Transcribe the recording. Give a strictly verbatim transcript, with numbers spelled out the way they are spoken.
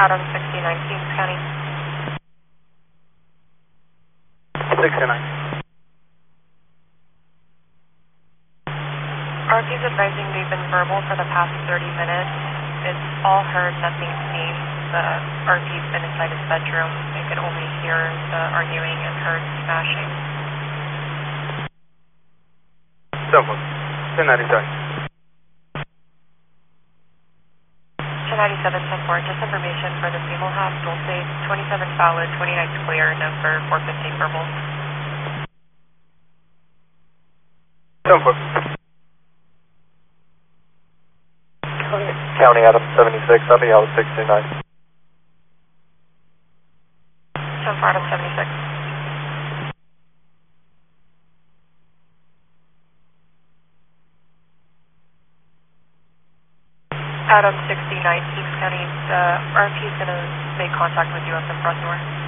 Adam sixty-nine, Kings County. sixty-nine. R P's advising they've been verbal for the past thirty minutes. It's all heard, nothing seen. The R P's been inside his bedroom. They could only hear the arguing and heard smashing. Seven. ten ninety-seven. ten ninety-seven, ten four, just information for the Seymour House, Dulce, twenty-seven valid, twenty-nine clear, number four fifteen verbal. seven four. County Adam seventy-six, I'll be out sixty-nine. ten four, Adam seventy-six. Adam sixty-nine, Kings County, the R P is going to make contact with you at the front door.